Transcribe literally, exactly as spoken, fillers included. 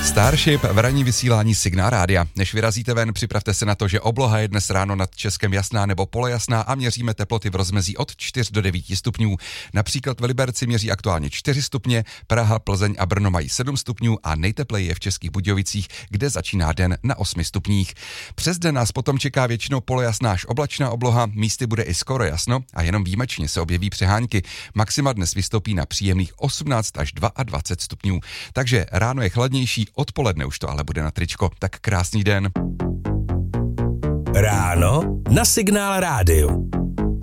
Starship v ranní vysílání Signál rádia. Než vyrazíte ven, připravte se na to, že obloha je dnes ráno nad Českem jasná nebo polojasná a měříme teploty v rozmezí od čtyř do devíti stupňů. Například v Liberci měří aktuálně čtyři stupně, Praha, Plzeň a Brno mají sedm stupňů a nejtepleji je v Českých Budějovicích, kde začíná den na osmi stupních. Přes den nás potom čeká většinou polojasná až oblačná obloha, místy bude i skoro jasno a jenom výjimečně se objeví přehánky. Maxima dnes vystoupí na příjemných osmnáct až dvacet dva stupňů. Takže ráno je chladnější, odpoledne už to ale bude na tričko. Tak krásný den. Ráno na Signál rádiu.